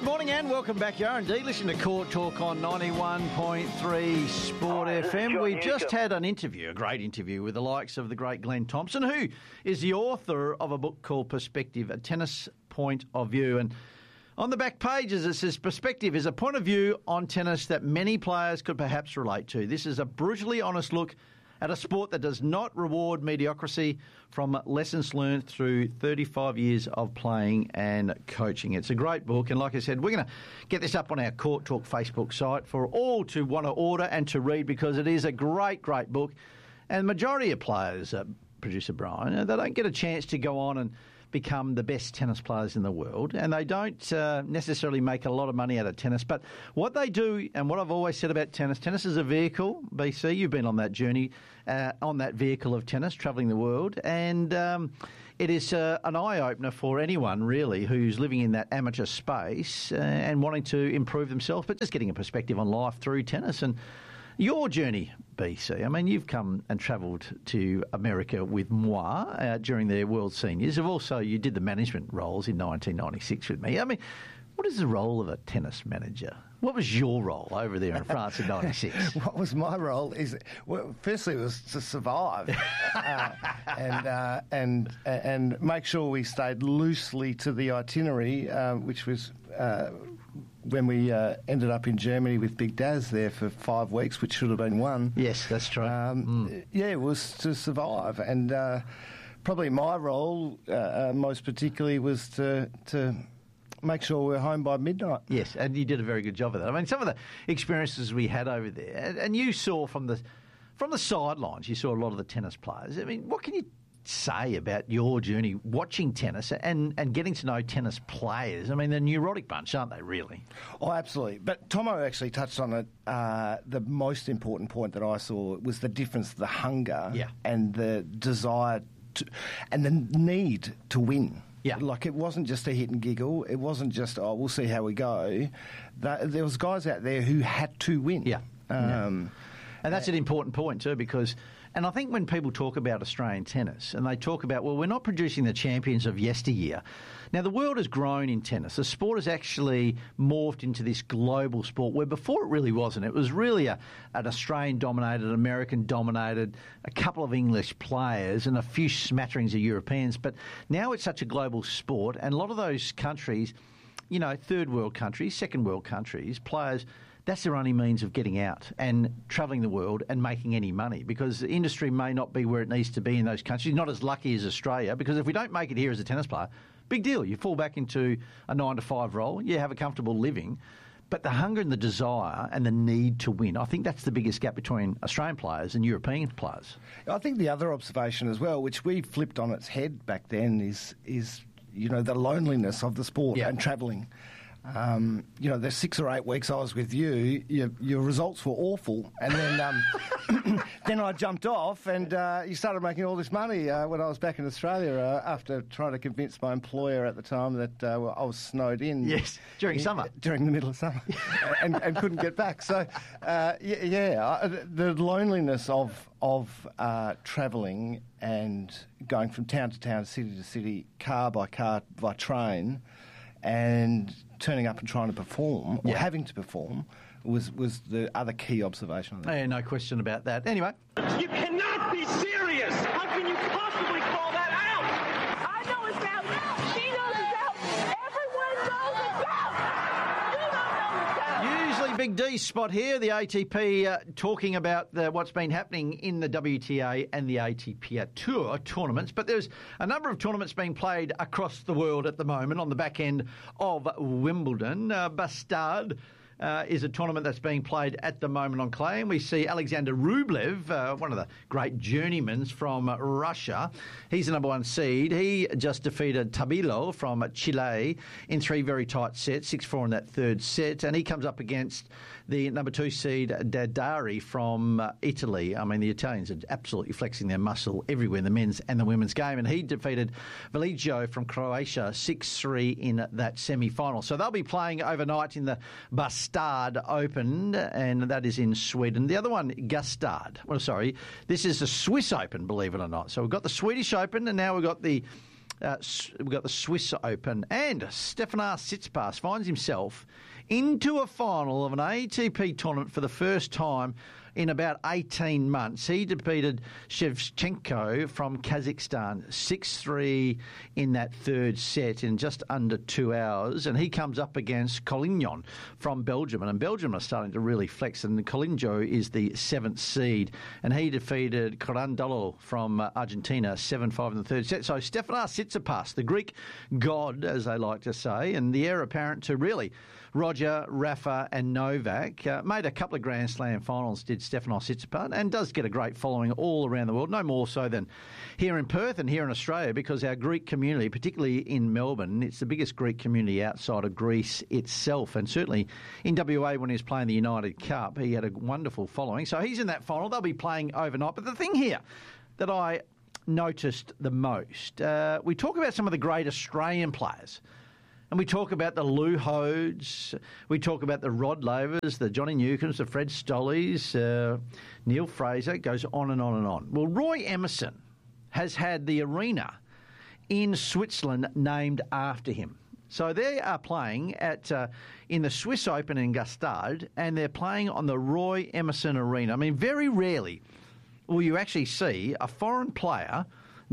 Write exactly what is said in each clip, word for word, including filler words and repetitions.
Good morning and welcome back. You are indeed listening to Court Talk on ninety-one point three Sport Hi, F M. We've Newcomb. just had an interview, a great interview with the likes of the great Glenn Thompson, who is the author of a book called Perspective, A Tennis Point of View. And on the back pages it says, Perspective is a point of view on tennis that many players could perhaps relate to. This is a brutally honest look at a sport that does not reward mediocrity, from lessons learned through thirty-five years of playing and coaching. It's a great book, and like I said, we're going to get this up on our Court Talk Facebook site for all to want to order and to read, because it is a great, great book. And the majority of players, uh, Producer Brian, they don't get a chance to go on and become the best tennis players in the world, and they don't uh, necessarily make a lot of money out of tennis. But what they do, and what I've always said about tennis, tennis is a vehicle. B C, you've been on that journey, uh, on that vehicle of tennis, travelling the world, and um, it is uh, an eye-opener for anyone, really, who's living in that amateur space uh, and wanting to improve themselves, but just getting a perspective on life through tennis. And your journey, B C, I mean, you've come and travelled to America with moi uh, during their World Seniors. You've also, you did the management roles in nineteen ninety-six with me. I mean, what is the role of a tennis manager? What was your role over there in France in ninety-six? What was my role is, well, firstly, it was to survive uh, and uh, and and make sure we stayed loosely to the itinerary, uh, which was uh, when we uh, ended up in Germany with Big Daz there for five weeks, which should have been one. Yes, that's true. Um, mm. Yeah, it was to survive, and uh, probably my role, uh, uh, most particularly, was to to. make sure we're home by midnight. Yes, and you did a very good job of that. I mean, some of the experiences we had over there, and, and you saw from the from the sidelines, you saw a lot of the tennis players. I mean, what can you say about your journey watching tennis and, and getting to know tennis players? I mean, they're a neurotic bunch, aren't they, really? Oh, absolutely. But Tomo actually touched on it. Uh, the most important point that I saw was the difference, the hunger yeah. and the desire to, and the need to win. Yeah. Like, it wasn't just a hit and giggle. It wasn't just, oh, we'll see how we go. That, there was guys out there who had to win. Yeah. Um, yeah. And that's an important point too, because, and I think when people talk about Australian tennis and they talk about, well, we're not producing the champions of yesteryear. Now, the world has grown in tennis. The sport has actually morphed into this global sport where before it really wasn't. It was really a, an Australian-dominated, American-dominated, a couple of English players and a few smatterings of Europeans. But now it's such a global sport, and a lot of those countries, you know, third world countries, second world countries, players, that's their only means of getting out and travelling the world and making any money, because the industry may not be where it needs to be in those countries, not as lucky as Australia, because if we don't make it here as a tennis player, big deal. You fall back into a nine to five role, you have a comfortable living, but the hunger and the desire and the need to win, I think that's the biggest gap between Australian players and European players. I think the other observation as well, which we flipped on its head back then, is, is you know, the loneliness of the sport yeah. and travelling. Um, you know, the six or eight weeks I was with you, your, your results were awful, and then um, then I jumped off, and uh, you started making all this money uh, when I was back in Australia uh, after trying to convince my employer at the time that uh, well, I was snowed in. Yes, during in, summer, during the middle of summer, and, and couldn't get back. So, uh, yeah, yeah, the loneliness of of uh, travelling and going from town to town, city to city, car by car by train, and turning up and trying to perform, or yeah. having to perform, was, was the other key observation. Yeah, no question about that. Anyway. You cannot be serious! How can you possibly call that out? I know it's out. She knows it's out. Everyone knows it's out. You don't know it's out. Usually Big D's spot here, the A T P uh, talking about the, what's been happening in the W T A and the A T P Tour tournaments, but there's a number of tournaments being played across the world at the moment on the back end of Wimbledon. Uh, Bastard Uh, is a tournament that's being played at the moment on clay, and we see Alexander Rublev, uh, one of the great journeymans from Russia. He's the number one seed. He just defeated Tabilo from Chile in three very tight sets, six four in that third set, and he comes up against the number two seed Dadari from uh, Italy. I mean, the Italians are absolutely flexing their muscle everywhere in the men's and the women's game, and he defeated Valijo from Croatia six three in that semi-final. So they'll be playing overnight in the Bastard Open, and that is in Sweden. The other one, Gustad. Well, sorry, this is the Swiss Open, believe it or not. So we've got the Swedish Open, and now we've got the Uh, we've got the Swiss Open, and Stefanos Tsitsipas finds himself into a final of an A T P tournament for the first time in about eighteen months. He defeated Shevchenko from Kazakhstan six three in that third set in just under two hours. And he comes up against Collignon from Belgium. And Belgium are starting to really flex. And Collignon is the seventh seed. And he defeated Corandolo from uh, Argentina seven five in the third set. So Stefanos Tsitsipas, the Greek god, as they like to say, and the heir apparent to really Roger, Rafa and Novak, uh, made a couple of Grand Slam finals, did Stefanos Tsitsipas, and does get a great following all around the world, no more so than here in Perth and here in Australia, because our Greek community, particularly in Melbourne, it's the biggest Greek community outside of Greece itself, and certainly in W A when he was playing the United Cup, he had a wonderful following. So he's in that final. They'll be playing overnight. But the thing here that I noticed the most, uh, we talk about some of the great Australian players. And we talk about the Lou Hodes, we talk about the Rod Lavers, the Johnny Newcombs, the Fred Stollies, uh, Neil Fraser, it goes on and on and on. Well, Roy Emerson has had the arena in Switzerland named after him. So they are playing at uh, in the Swiss Open in Gstaad, and they're playing on the Roy Emerson Arena. I mean, very rarely will you actually see a foreign player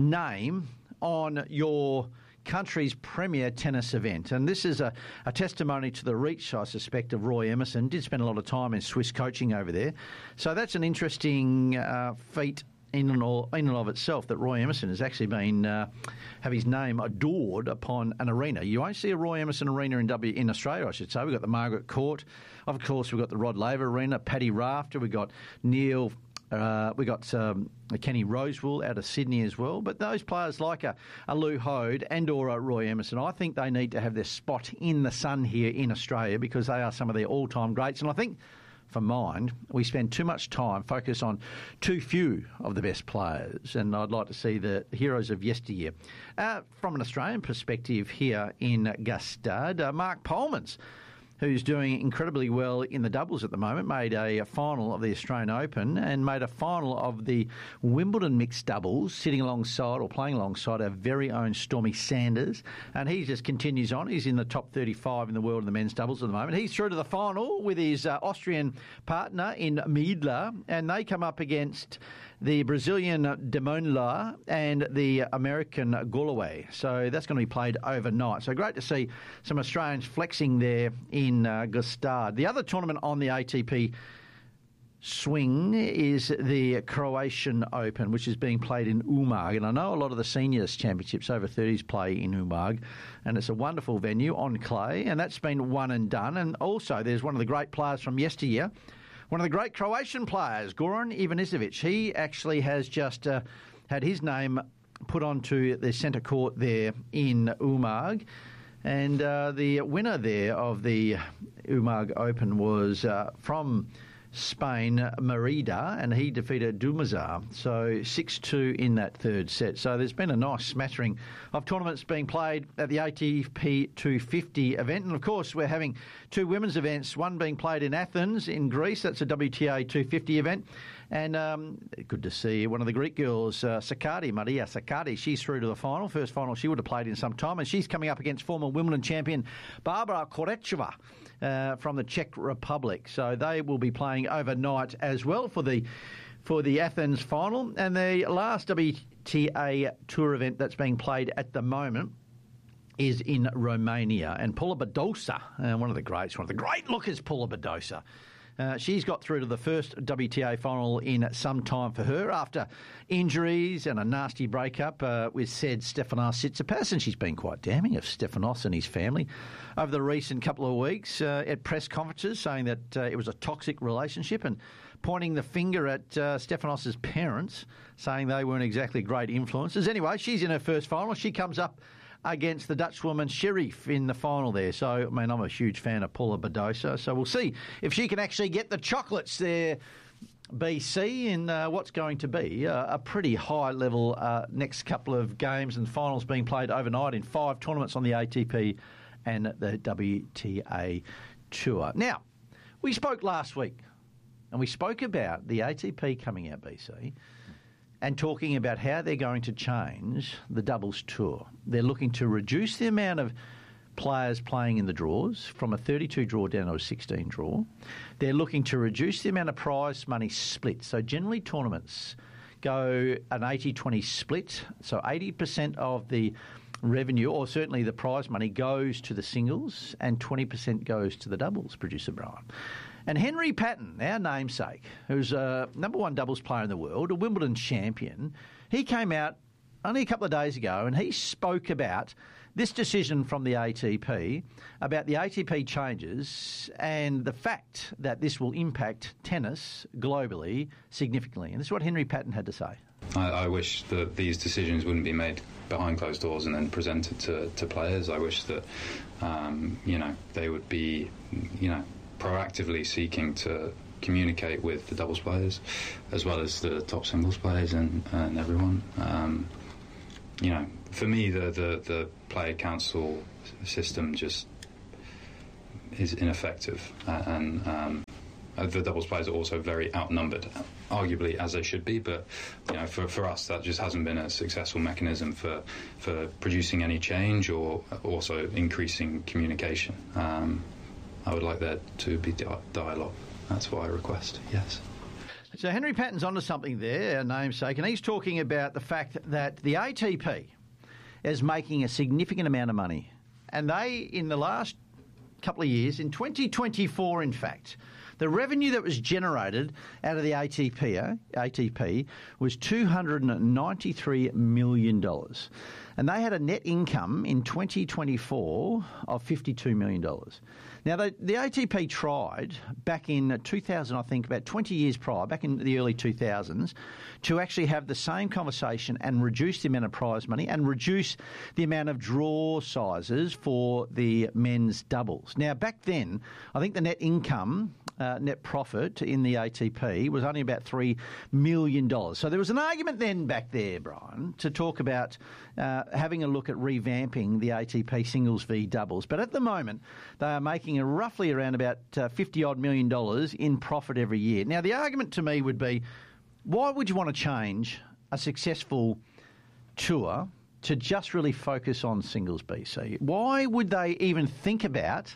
name on your country's premier tennis event. And this is a, a testimony to the reach, I suspect, of Roy Emerson. Did spend a lot of time in Swiss coaching over there. So that's an interesting uh, feat in and, all, in and of itself, that Roy Emerson has actually been, uh, have his name adored upon an arena. You won't see a Roy Emerson arena in W in Australia, I should say. We've got the Margaret Court. Of course, we've got the Rod Laver Arena, Paddy Rafter. We've got Neil... Uh, we got um, Kenny Rosewool out of Sydney as well. But those players like a, a Lou Hode and or a Roy Emerson, I think they need to have their spot in the sun here in Australia, because they are some of their all-time greats. And I think, for mine, we spend too much time focused on too few of the best players. And I'd like to see the heroes of yesteryear. Uh, from an Australian perspective here in Gstaad, uh, Mark Polmans, who's doing incredibly well in the doubles at the moment, made a, a final of the Australian Open and made a final of the Wimbledon mixed doubles, sitting alongside or playing alongside our very own Stormy Sanders. And he just continues on. He's in the top thirty-five in the world in the men's doubles at the moment. He's through to the final with his uh, Austrian partner in Miedler, and they come up against the Brazilian Demonla and the American Galloway. So that's going to be played overnight. So great to see some Australians flexing there in uh, Gstaad. The other tournament on the A T P swing is the Croatian Open, which is being played in Umag. And I know a lot of the seniors championships over thirties play in Umag, and it's a wonderful venue on clay, and that's been one and done. And also there's one of the great players from yesteryear, one of the great Croatian players, Goran Ivanisevic. He actually has just uh, had his name put onto the centre court there in Umag. And uh, the winner there of the Umag Open was uh, from Spain, Merida, and he defeated Dumazar, so six two in that third set. So there's been a nice smattering of tournaments being played at the A T P two fifty event. And, of course, we're having two women's events, one being played in Athens in Greece. That's a W T A two fifty event. And um, good to see one of the Greek girls, uh, Sakkari, Maria Sakkari. She's through to the final. First final she would have played in some time. And she's coming up against former Wimbledon champion Barbara Korecheva uh, from the Czech Republic. So they will be playing overnight as well for the for the Athens final. And the last W T A Tour event that's being played at the moment is in Romania. And Paula Badosa, uh, one of the greats, one of the great lookers, Paula Badosa. Uh, she's got through to the first W T A final in some time for her after injuries and a nasty breakup uh, with said Stefanos Tsitsipas, and she's been quite damning of Stefanos and his family over the recent couple of weeks uh, at press conferences, saying that uh, it was a toxic relationship and pointing the finger at uh, Stefanos' parents, saying they weren't exactly great influences. Anyway, she's in her first final. She comes up against the Dutch woman Sherif in the final there. So, I mean, I'm a huge fan of Paula Badosa, so we'll see if she can actually get the chocolates there, B C, in uh, what's going to be uh, a pretty high-level uh, next couple of games and finals being played overnight in five tournaments on the A T P and the W T A Tour. Now, we spoke last week, and we spoke about the A T P coming out, B C, and talking about how they're going to change the doubles tour. They're looking to reduce the amount of players playing in the draws from a thirty-two draw down to a sixteen draw. They're looking to reduce the amount of prize money split. So generally tournaments go an eighty twenty split. So eighty percent of the revenue, or certainly the prize money, goes to the singles and twenty percent goes to the doubles, producer Brian. And Henry Patton, our namesake, who's a number one doubles player in the world, a Wimbledon champion, he came out only a couple of days ago and he spoke about this decision from the A T P, about the A T P changes and the fact that this will impact tennis globally significantly. And this is what Henry Patton had to say. I, I wish that these decisions wouldn't be made behind closed doors and then presented to, to players. I wish that, um, you know, they would be, you know, proactively seeking to communicate with the doubles players as well as the top singles players and, and everyone. Um, you know, for me, the, the, the player council system just is ineffective, uh, and um, the doubles players are also very outnumbered, arguably as they should be. But you know, for for us, that just hasn't been a successful mechanism for for producing any change or also increasing communication. Um, I would like there to be di- dialogue. That's what I request. Yes. So Henry Patton's onto something there, our namesake, and he's talking about the fact that the A T P is making a significant amount of money. And they, in the last couple of years, in twenty twenty-four, in fact, the revenue that was generated out of the A T P, uh, A T P was two hundred ninety-three million dollars. And they had a net income in twenty twenty-four of fifty-two million dollars. Now, they, the A T P tried back in two thousand, I think, about twenty years prior, back in the early two thousands, to actually have the same conversation and reduce the amount of prize money and reduce the amount of draw sizes for the men's doubles. Now, back then, I think the net income, uh, net profit in the A T P was only about three million dollars. So there was an argument then back there, Brian, to talk about uh, having a look at revamping the A T P singles v doubles. But at the moment, they are making a roughly around about uh, fifty odd million dollars in profit every year. Now, the argument to me would be, why would you want to change a successful tour to just really focus on singles, B C? Why would they even think about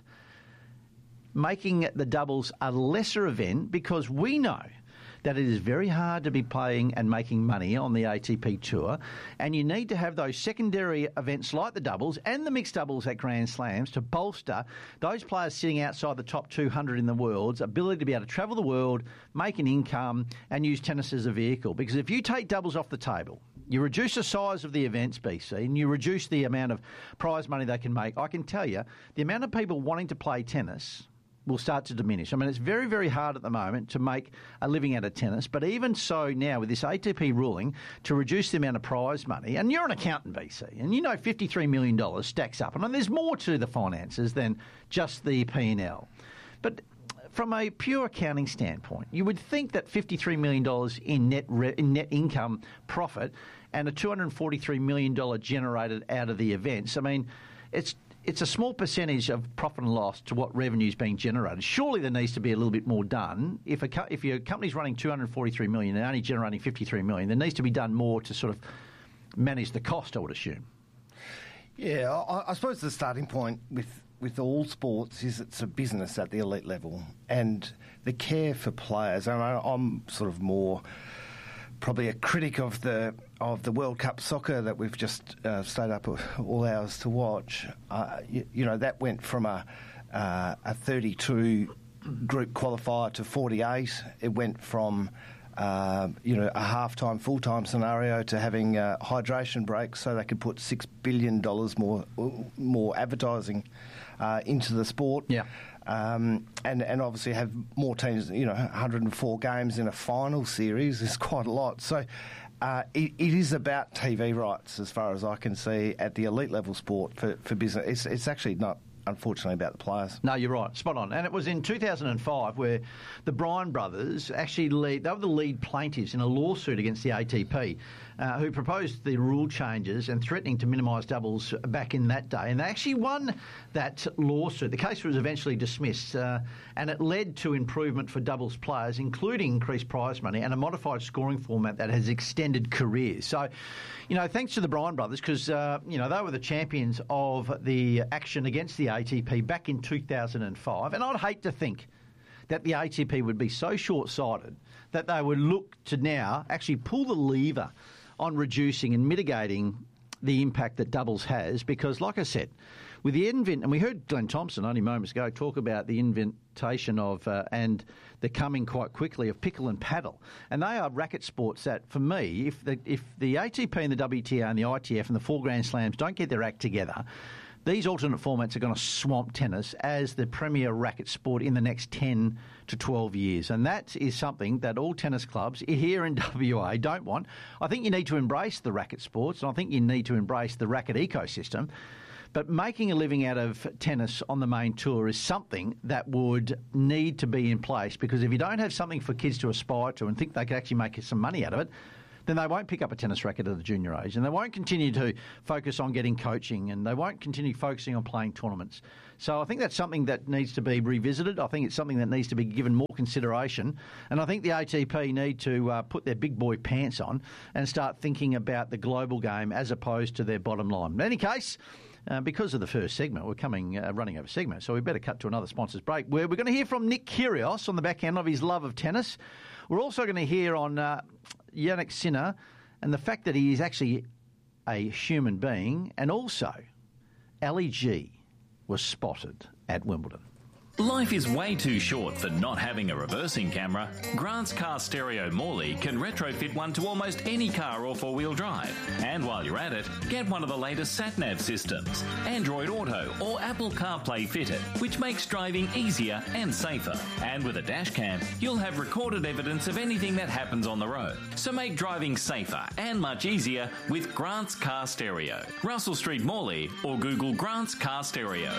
making the doubles a lesser event? Because we know that it is very hard to be playing and making money on the A T P Tour, and you need to have those secondary events like the doubles and the mixed doubles at Grand Slams to bolster those players sitting outside the top two hundred in the world's ability to be able to travel the world, make an income, and use tennis as a vehicle. Because if you take doubles off the table, you reduce the size of the events, B C, and you reduce the amount of prize money they can make, I can tell you the amount of people wanting to play tennis will start to diminish. I mean, it's very, very hard at the moment to make a living out of tennis, but even so now with this A T P ruling to reduce the amount of prize money, and you're an accountant, B C, and you know fifty-three million dollars stacks up. And there's more to the finances than just the P and L. But from a pure accounting standpoint, you would think that fifty-three million dollars in net re- in net income profit and a two hundred forty-three million dollars generated out of the events, I mean, it's It's a small percentage of profit and loss to what revenue is being generated. Surely there needs to be a little bit more done. If a co- if your company's running two hundred forty-three million dollars and only generating fifty-three million dollars, there needs to be done more to sort of manage the cost, I would assume. Yeah, I, I suppose the starting point with, with all sports is it's a business at the elite level, and the care for players. And I, I'm sort of more probably a critic of the of the World Cup soccer that we've just uh, stayed up all hours to watch. Uh, you, you know, that went from a uh, a thirty-two group qualifier to forty-eight. It went from uh, you know a half-time, full-time scenario to having uh, hydration breaks so they could put six billion dollars more more advertising uh, into the sport. Yeah. Um, and, and obviously have more teams, you know, one hundred four games in a final series is quite a lot. So uh, it, it is about T V rights, as far as I can see, at the elite level sport for, for business. It's, it's actually not, unfortunately, about the players. No, you're right. Spot on. And it was in two thousand five where the Bryan brothers actually lead, they were the lead plaintiffs in a lawsuit against the A T P uh, who proposed the rule changes and threatening to minimise doubles back in that day. And they actually won that lawsuit. The case was eventually dismissed, uh, and it led to improvement for doubles players, including increased prize money and a modified scoring format that has extended careers. So, you know, thanks to the Bryan brothers, because, uh, you know, they were the champions of the action against the A T P back in two thousand five. And I'd hate to think that the A T P would be so short-sighted that they would look to now actually pull the lever on reducing and mitigating the impact that doubles has, because, like I said, with the invent, and we heard Glenn Thompson only moments ago talk about the inventation of uh, and the coming quite quickly of pickle and paddle, and they are racket sports that, for me, if the if the A T P and the W T A and the I T F and the four Grand Slams don't get their act together, these alternate formats are going to swamp tennis as the premier racket sport in the next ten to twelve years. And that is something that all tennis clubs here in W A don't want. I think you need to embrace the racket sports, and I think you need to embrace the racket ecosystem. But making a living out of tennis on the main tour is something that would need to be in place, because if you don't have something for kids to aspire to and think they could actually make some money out of it, then they won't pick up a tennis racket at the junior age, and they won't continue to focus on getting coaching, and they won't continue focusing on playing tournaments. So I think that's something that needs to be revisited. I think it's something that needs to be given more consideration, and I think the A T P need to uh, put their big boy pants on and start thinking about the global game as opposed to their bottom line. In any case, Uh, because of the first segment, we're coming uh, running over segment, so we better cut to another sponsor's break, where we're going to hear from Nick Kyrgios on the back end of his love of tennis. We're also going to hear on uh, Jannik Sinner and the fact that he is actually a human being, and also Ali G was spotted at Wimbledon. Life is way too short for not having a reversing camera. Grant's Car Stereo Morley can retrofit one to almost any car or four-wheel drive. And while you're at it, get one of the latest sat-nav systems, Android Auto or Apple CarPlay fitted, which makes driving easier and safer. And with a dash cam, you'll have recorded evidence of anything that happens on the road. So make driving safer and much easier with Grant's Car Stereo. Russell Street Morley, or Google Grant's Car Stereo.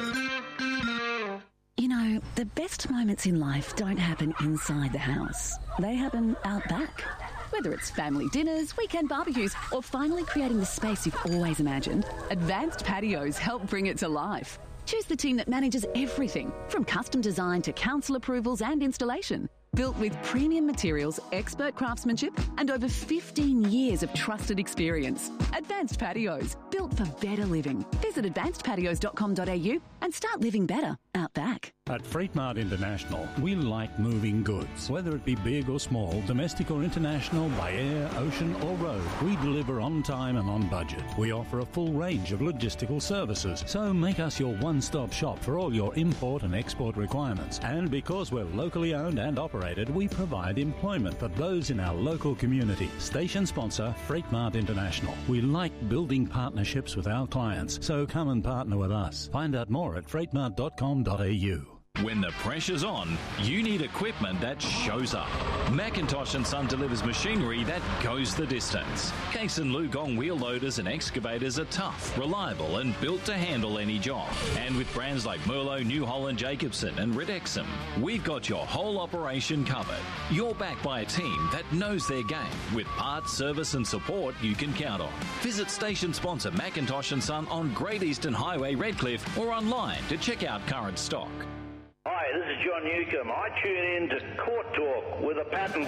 You know, the best moments in life don't happen inside the house. They happen out back. Whether it's family dinners, weekend barbecues, or finally creating the space you've always imagined, Advanced Patios help bring it to life. Choose the team that manages everything, from custom design to council approvals and installation. Built with premium materials, expert craftsmanship, and over fifteen years of trusted experience. Advanced Patios, built for better living. Visit advanced patios dot com dot a u and start living better out back. At Freight Mart International, we like moving goods. Whether it be big or small, domestic or international, by air, ocean or road, we deliver on time and on budget. We offer a full range of logistical services, so make us your one-stop shop for all your import and export requirements. And because we're locally owned and operated, we provide employment for those in our local community. Station sponsor, Freight Mart International. We like building partnerships with our clients, so come and partner with us. Find out more at freight mart dot com dot a u. When the pressure's on, you need equipment that shows up. Macintosh and Son delivers machinery that goes the distance. Case and Lugong wheel loaders and excavators are tough, reliable and built to handle any job. And with brands like Merlo, New Holland, Jacobson and Ridexum, we've got your whole operation covered. You're backed by a team that knows their game, with parts, service and support you can count on. Visit station sponsor Macintosh and Son on Great Eastern Highway, Redcliffe, or online to check out current stock. Hi, this is John Newcomb. I tune in to Court Talk with a pattern